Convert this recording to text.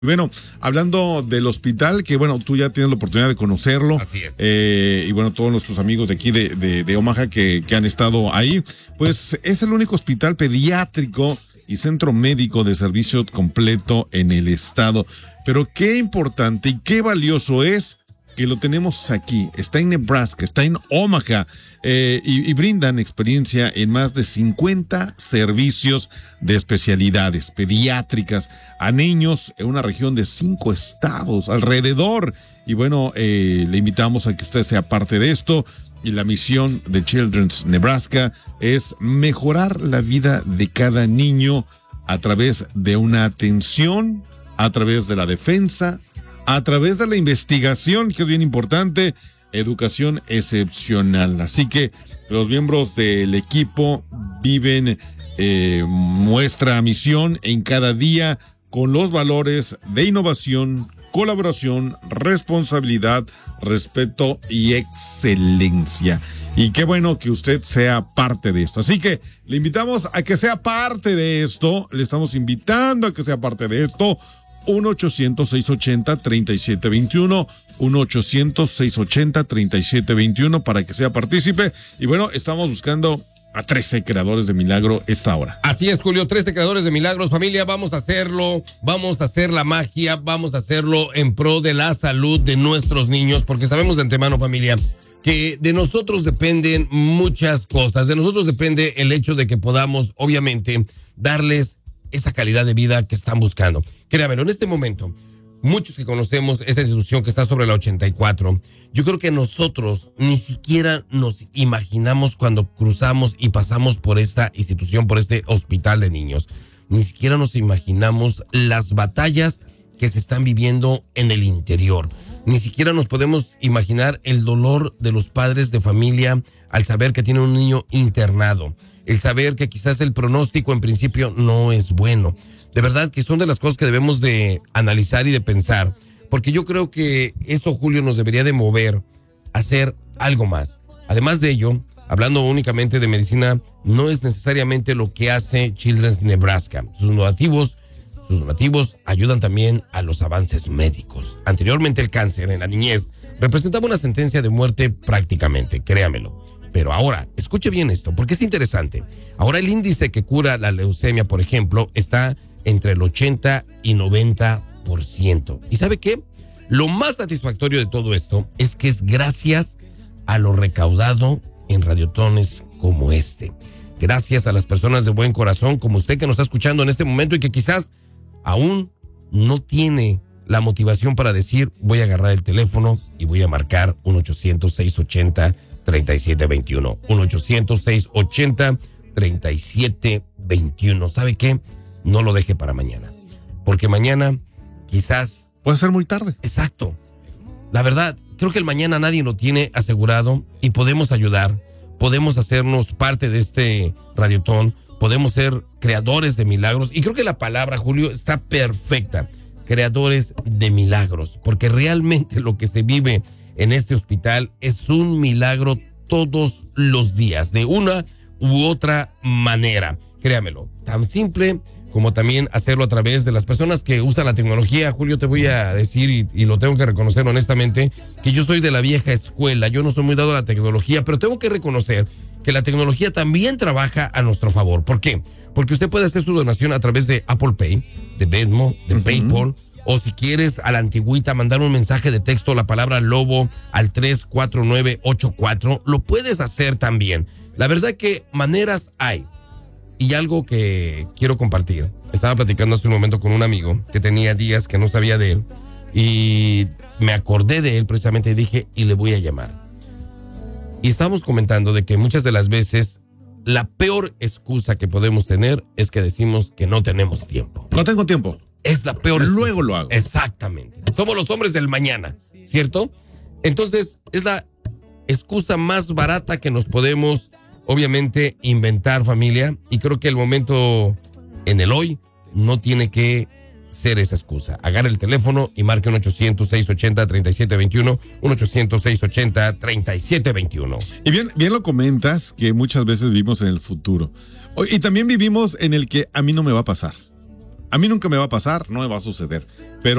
Bueno, hablando del hospital, que bueno, tú ya tienes la oportunidad de conocerlo. Así es. Y bueno, todos nuestros amigos de aquí de Omaha que han estado ahí, pues es el único hospital pediátrico y centro médico de servicio completo en el estado. Pero qué importante y qué valioso es que lo tenemos aquí. Está en Nebraska, está en Omaha, y brindan experiencia en más de 50 servicios de especialidades pediátricas a niños en una región de 5 estados alrededor. Y bueno, le invitamos a que usted sea parte de esto. Y la misión de Children's Nebraska es mejorar la vida de cada niño a través de una atención, a través de la defensa, a través de la investigación, que es bien importante, educación excepcional. Así que los miembros del equipo viven nuestra misión en cada día con los valores de innovación, colaboración, responsabilidad, respeto y excelencia. Y qué bueno que usted sea parte de esto. Así que le invitamos a que sea parte de esto. Le estamos invitando a que sea parte de esto. 1-800-680-3721, 1-800-680-3721 para que sea partícipe. Y bueno, estamos buscando a 13 creadores de milagro esta hora. Así es, Julio, 13 creadores de milagros. Familia, vamos a hacerlo, vamos a hacer la magia, vamos a hacerlo en pro de la salud de nuestros niños, porque sabemos de antemano, familia, que de nosotros dependen muchas cosas. De nosotros depende el hecho de que podamos, obviamente, darles esa calidad de vida que están buscando. Créanmelo, en este momento, muchos que conocemos esa institución que está sobre la 84, yo creo que nosotros ni siquiera nos imaginamos cuando cruzamos y pasamos por esta institución, por este hospital de niños. Ni siquiera nos imaginamos las batallas que se están viviendo en el interior. Ni siquiera nos podemos imaginar el dolor de los padres de familia al saber que tienen un niño internado. El saber que quizás el pronóstico en principio no es bueno. De verdad que son de las cosas que debemos de analizar y de pensar, porque yo creo que eso, Julio, nos debería de mover a hacer algo más. Además de ello, hablando únicamente de medicina, no es necesariamente lo que hace Children's Nebraska. Sus donativos ayudan también a los avances médicos. Anteriormente el cáncer en la niñez representaba una sentencia de muerte prácticamente, créamelo. Pero ahora, escuche bien esto, porque es interesante. Ahora el índice que cura la leucemia, por ejemplo, está entre el 80 y 90%. ¿Y sabe qué? Lo más satisfactorio de todo esto es que es gracias a lo recaudado en radiotones como este. Gracias a las personas de buen corazón como usted que nos está escuchando en este momento y que quizás aún no tiene la motivación para decir, voy a agarrar el teléfono y voy a marcar 1-800-680-3721. 1-800-680-3721. ¿Sabe qué? No lo deje para mañana. Porque mañana quizás... puede ser muy tarde. Exacto. La verdad, creo que el mañana nadie lo tiene asegurado y podemos ayudar. Podemos hacernos parte de este radiotón. Podemos ser creadores de milagros. Y creo que la palabra, Julio, está perfecta. Creadores de milagros. Porque realmente lo que se vive en este hospital es un milagro todos los días, de una u otra manera. Créamelo, tan simple como también hacerlo a través de las personas que usan la tecnología. Julio, te voy a decir, y lo tengo que reconocer honestamente, que yo soy de la vieja escuela. Yo no soy muy dado a la tecnología, pero tengo que reconocer que la tecnología también trabaja a nuestro favor. ¿Por qué? Porque usted puede hacer su donación a través de Apple Pay, de Venmo, de PayPal, o si quieres a la antigüita mandar un mensaje de texto, la palabra lobo al 34984, lo puedes hacer también. La verdad que maneras hay. Y algo que quiero compartir. Estaba platicando hace un momento con un amigo que tenía días que no sabía de él y me acordé de él precisamente y dije, y le voy a llamar. Y estábamos comentando de que muchas de las veces la peor excusa que podemos tener es que decimos que no tenemos tiempo. No tengo tiempo. Es la peor excusa. Luego lo hago. Exactamente. Somos los hombres del mañana, ¿cierto? Entonces, es la excusa más barata que nos podemos, obviamente, inventar, familia. Y creo que el momento en el hoy no tiene que ser esa excusa. Agarre el teléfono y marque un 800-680-3721, un 800-680-3721. Y bien lo comentas, que muchas veces vivimos en el futuro. Y también vivimos en el que a mí no me va a pasar. A mí nunca me va a pasar, no me va a suceder, pero